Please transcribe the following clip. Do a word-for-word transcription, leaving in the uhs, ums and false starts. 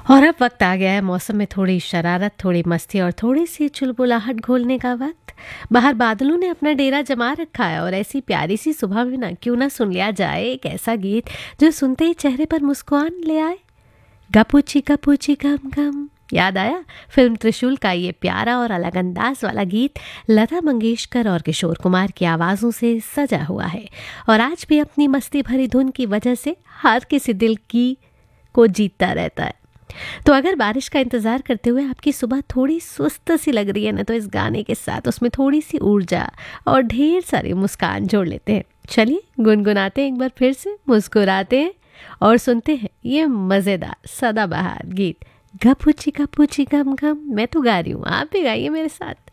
और अब वक्त आ गया है मौसम में थोड़ी शरारत, थोड़ी मस्ती और थोड़ी सी चुलबुलाहट घोलने का वक्त। बाहर बादलों ने अपना डेरा जमा रखा है और ऐसी प्यारी सी सुबह में ना क्यों ना सुन लिया जाए एक ऐसा गीत जो सुनते ही चेहरे पर मुस्कुरान ले आए। गपूची गपूची गम गम, याद आया? फिल्म त्रिशूल का ये प्यारा और अलग अंदाज वाला गीत लता मंगेशकर और किशोर कुमार की आवाज़ों से सजा हुआ है और आज भी अपनी मस्ती भरी धुन की वजह से हर किसी दिल की को जीतता रहता है। तो अगर बारिश का इंतज़ार करते हुए आपकी सुबह थोड़ी सुस्त सी लग रही है ना, तो इस गाने के साथ उसमें थोड़ी सी ऊर्जा और ढेर सारी मुस्कान जोड़ लेते हैं। चलिए गुनगुनाते हैं एक बार फिर से, मुस्कुराते हैं और सुनते हैं ये मज़ेदार सदाबहार गीत गपूची गपूची गम गम। मैं तो गा रही हूँ, आप भी गाइए मेरे साथ।